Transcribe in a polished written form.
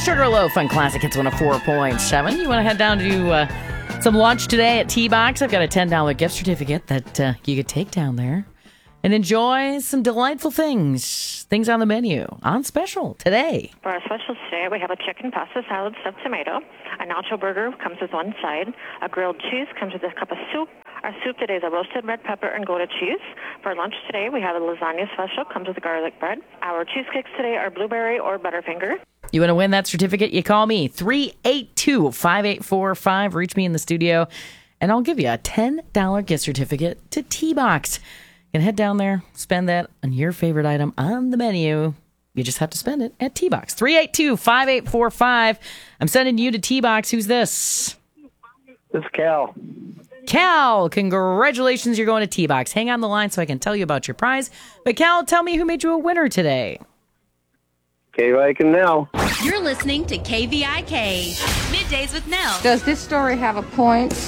Sugarloaf on Classic Hits 104.7. You want to head down to some lunch today at T-Box? I've got a $10 gift certificate that you could take down there and enjoy some delightful things on the menu on special today. For our specials today, we have a chicken pasta salad stuffed tomato. A nacho burger comes with one side. A grilled cheese comes with a cup of soup. Our soup today is a roasted red pepper and Gouda cheese. For lunch today, we have a lasagna special, comes with garlic bread. Our cheesecakes today are blueberry or butterfinger. You want to win that certificate? You call me, 382-5845. Reach me in the studio, and I'll give you a $10 gift certificate to T-Box. You can head down there, spend that on your favorite item on the menu. You just have to spend it at T-Box. 382-5845. I'm sending you to T-Box. Who's this? This is Cal. Cal, congratulations. You're going to T-Box. Hang on the line so I can tell you about your prize. But Cal, tell me who made you a winner today. KVIK now. You're listening to KVIK. Middays with Nell. Does this story have a point?